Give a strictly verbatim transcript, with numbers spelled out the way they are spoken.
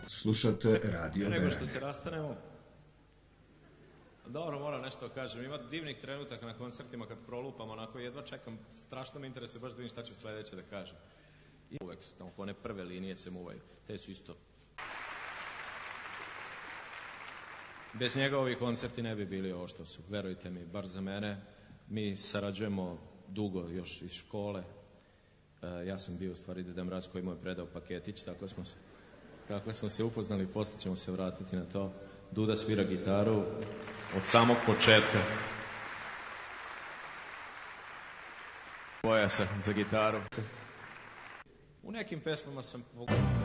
Slušate Radio Nego Beranje. što se rastanemo, dobro, moram nešto kažem. Ima divnih trenutaka na koncertima kad prolupam, onako jedva čekam, strašno me interesuje baš da vidim šta ću sledeće da kažem. I uvek su tamo one prve linije se muvaju, te su isto. Bez njega ovi koncerti ne bi bili ovo što su, verujte mi, bar za mene. Mi sarađujemo dugo još iz škole. E, ja sam bio u stvari Deda Mraz koji mu je predao paketić, tako smo, tako smo se upoznali, posle ćemo se vratiti na to. Duda svira gitaru od samog početka. Boja sam za gitaru. U nekim pesmama sam